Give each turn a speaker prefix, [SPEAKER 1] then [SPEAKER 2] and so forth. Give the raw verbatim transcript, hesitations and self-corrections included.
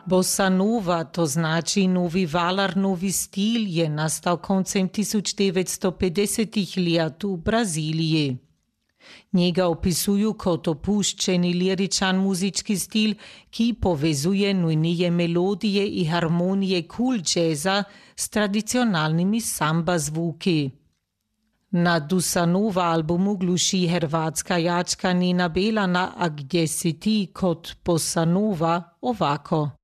[SPEAKER 1] Bossa nova, to znači novi valar, novi stil, je nastal koncem tisoč devetsto petdesetih let v Braziliji. Njega opisuju kot opuščeni liričan muzički stil, ki povezuje nujnije melodije i harmonije cool jazza s tradicionalnimi samba zvuki. Na Bossa nova albumu gluši hrvatska jačka Nina Belana, a gdje si ti kot Bossa nova ovako.